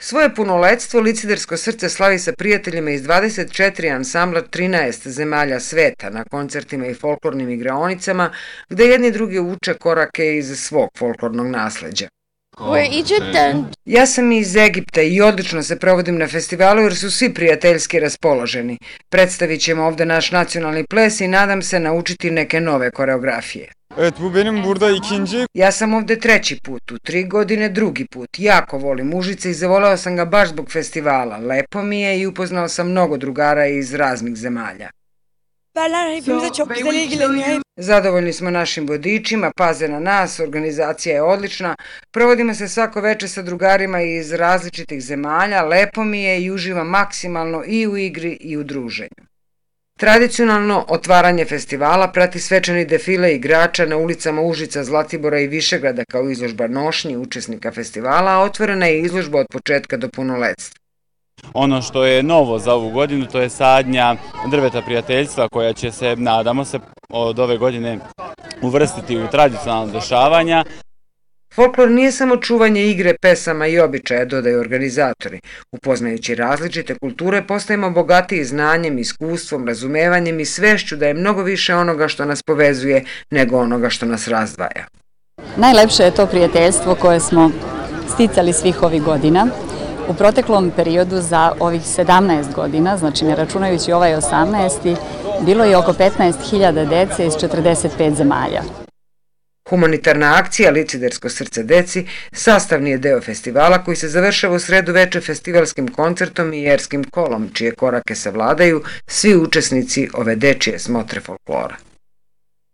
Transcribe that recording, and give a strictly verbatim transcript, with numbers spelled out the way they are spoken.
Svoje punoletstvo Licidersko srce slavi sa prijateljima iz dvadeset četiri ansambla trinaest zemalja sveta na koncertima i folklornim igraonicama, gde jedni drugi uče korake iz svog folklornog nasleđa. Ja sam iz Egipta i odlično se provodim na festivalu jer su svi prijateljski raspoloženi. Predstavit ćemo ovde naš nacionalni ples i nadam se naučiti neke nove koreografije. Evet, bu benim burada ikinci. Ja sam ovde treći put, u tri godine drugi put. Jako volim Užice i zavoleo sam ga baš zbog festivala. Lepo mi je i upoznao sam mnogo drugara iz raznih zemalja. Zadovoljni smo našim vodičima, paze na nas, organizacija je odlična, provodimo se svako veče sa drugarima iz različitih zemalja, lepo mi je i uživam maksimalno i u igri i u druženju. Tradicionalno otvaranje festivala prati svečani defile igrača na ulicama Užica, Zlatibora i Višegrada kao izložba nošnji učesnika festivala, a otvorena je izložba od početka do punoletstva. Ono što je novo za ovu godinu, to je sadnja drveta prijateljstva koja će se, nadamo se, od ove godine uvrstiti u tradicionalna dešavanja. Folklor nije samo čuvanje igre, pesama i običaja, dodaju organizatori. Upoznajući različite kulture, postajemo bogatiji znanjem, iskustvom, razumevanjem i svešću da je mnogo više onoga što nas povezuje nego onoga što nas razdvaja. Najlepše je to prijateljstvo koje smo sticali svih ovih godina. U proteklom periodu za ovih sedamnaest godina, znači ne računajući ovaj osamnaesti, bilo je oko petnaest hiljada dece iz četrdeset pet zemalja. Humanitarna akcija Licidersko srce deci sastavni je deo festivala koji se završava u sredu veče festivalskim koncertom i jerskim kolom, čije korake savladaju svi učesnici ove dečije smotre folklora.